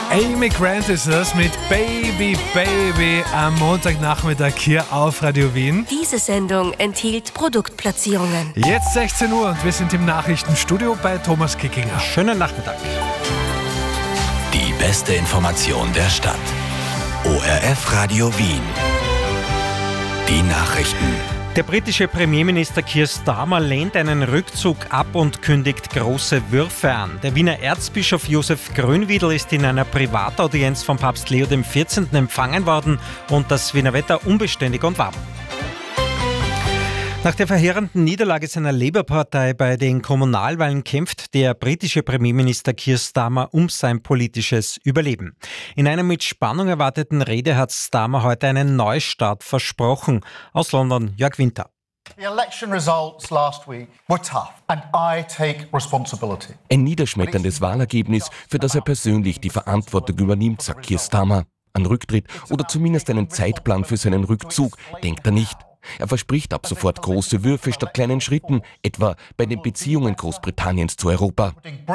Amy Grant ist das mit Baby Baby am Montagnachmittag hier auf Radio Wien. Diese Sendung enthielt Produktplatzierungen. Jetzt 16 Uhr und wir sind im Nachrichtenstudio bei Thomas Kickinger. Schönen Nachmittag. Die beste Information der Stadt. ORF Radio Wien. Die Nachrichten. Der britische Premierminister Keir Starmer lehnt einen Rückzug ab und kündigt große Würfe an. Der Wiener Erzbischof Josef Grünwiedl ist in einer Privataudienz von Papst Leo XIV. Empfangen worden und das Wiener Wetter unbeständig und warm. Nach der verheerenden Niederlage seiner Labour-Partei bei den Kommunalwahlen kämpft der britische Premierminister Keir Starmer um sein politisches Überleben. In einer mit Spannung erwarteten Rede hat Starmer heute einen Neustart versprochen. Aus London, Jörg Winter. The election results last week were tough and I take responsibility. Ein niederschmetterndes Wahlergebnis, für das er persönlich die Verantwortung übernimmt, sagt Keir Starmer. An Rücktritt oder zumindest einen Zeitplan für seinen Rückzug denkt er nicht. Er verspricht ab sofort große Würfe statt kleinen Schritten, etwa bei den Beziehungen Großbritanniens zu Europa.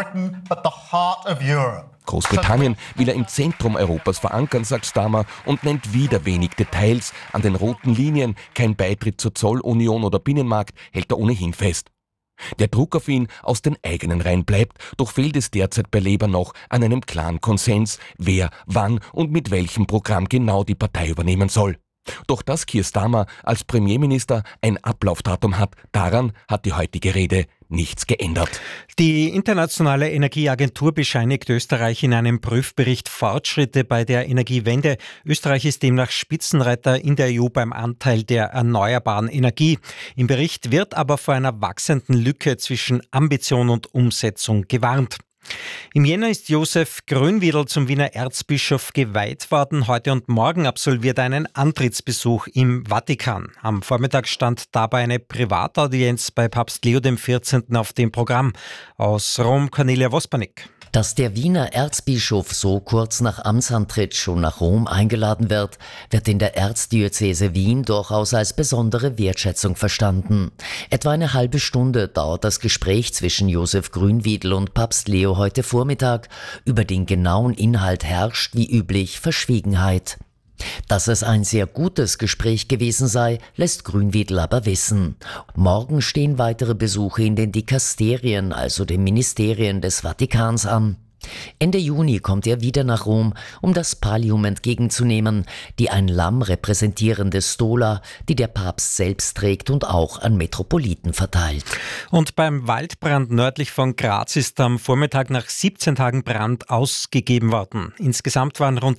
Großbritannien will er im Zentrum Europas verankern, sagt Starmer, und nennt wieder wenig Details. An den roten Linien, kein Beitritt zur Zollunion oder Binnenmarkt, hält er ohnehin fest. Der Druck auf ihn aus den eigenen Reihen bleibt, doch fehlt es derzeit bei Labour noch an einem klaren Konsens, wer, wann und mit welchem Programm genau die Partei übernehmen soll. Doch dass Keir Starmer als Premierminister ein Ablaufdatum hat, daran hat die heutige Rede nichts geändert. Die Internationale Energieagentur bescheinigt Österreich in einem Prüfbericht Fortschritte bei der Energiewende. Österreich ist demnach Spitzenreiter in der EU beim Anteil der erneuerbaren Energie. Im Bericht wird aber vor einer wachsenden Lücke zwischen Ambition und Umsetzung gewarnt. Im Jänner ist Josef Grünwiedl zum Wiener Erzbischof geweiht worden. Heute und morgen absolviert er einen Antrittsbesuch im Vatikan. Am Vormittag stand dabei eine Privataudienz bei Papst Leo XIV. Auf dem Programm. Aus Rom, Cornelia Wospanik. Dass der Wiener Erzbischof so kurz nach Amtsantritt schon nach Rom eingeladen wird in der Erzdiözese Wien durchaus als besondere Wertschätzung verstanden. Etwa eine halbe Stunde dauert das Gespräch zwischen Josef Grünwiedl und Papst Leo heute Vormittag. Über den genauen Inhalt herrscht wie üblich Verschwiegenheit. Dass es ein sehr gutes Gespräch gewesen sei, lässt Grünwiedl aber wissen. Morgen stehen weitere Besuche in den Dikasterien, also den Ministerien des Vatikans, an. Ende Juni kommt er wieder nach Rom, um das Pallium entgegenzunehmen, die ein Lamm repräsentierende Stola, die der Papst selbst trägt und auch an Metropoliten verteilt. Und beim Waldbrand nördlich von Graz ist am Vormittag nach 17 Tagen Brand ausgegeben worden. Insgesamt waren rund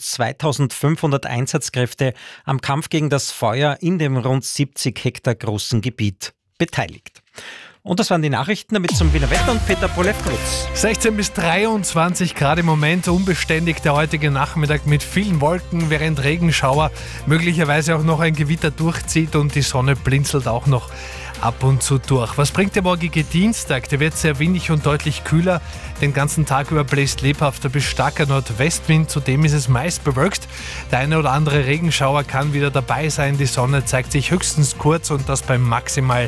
2500 Einsatzkräfte am Kampf gegen das Feuer in dem rund 70 Hektar großen Gebiet beteiligt. Und das waren die Nachrichten, damit zum Wiener Wetter und Peter Polewkowitz. 16 bis 23 Grad im Moment, unbeständig der heutige Nachmittag mit vielen Wolken, während Regenschauer möglicherweise auch noch ein Gewitter durchzieht und die Sonne blinzelt auch noch ab und zu durch. Was bringt der morgige Dienstag? Der wird sehr windig und deutlich kühler. Den ganzen Tag über bläst lebhafter bis starker Nordwestwind. Zudem ist es meist bewölkt. Der eine oder andere Regenschauer kann wieder dabei sein. Die Sonne zeigt sich höchstens kurz und das bei maximal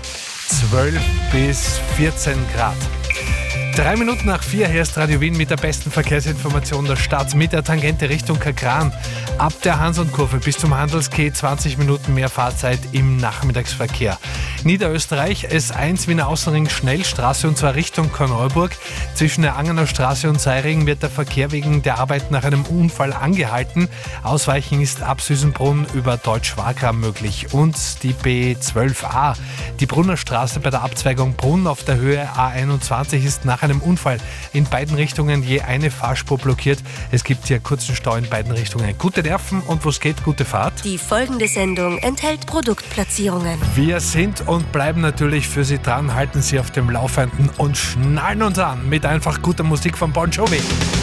12 bis 14 Grad. 3 Minuten nach 4, hier ist Radio Wien mit der besten Verkehrsinformation der Stadt mit der Tangente Richtung Kakran. Ab der Hansonkurve bis zum Handelskeh 20 Minuten mehr Fahrzeit im Nachmittagsverkehr. Niederösterreich S1 Wiener Außenring Schnellstraße und zwar Richtung Korneuburg. Zwischen der Angener Straße und Seiring wird der Verkehr wegen der Arbeit nach einem Unfall angehalten. Ausweichen ist ab Süßenbrunn über Deutsch-Wagram möglich. Und die B12a, die Brunnerstraße bei der Abzweigung Brunn auf der Höhe A21 ist nach einem Unfall in beiden Richtungen je eine Fahrspur blockiert. Es gibt hier kurzen Stau in beiden Richtungen. Gute Nerven und wo es geht, gute Fahrt. Die folgende Sendung enthält Produktplatzierungen. Wir sind und bleiben natürlich für Sie dran, halten Sie auf dem Laufenden und schnallen uns an mit einfach guter Musik von Bon Jovi.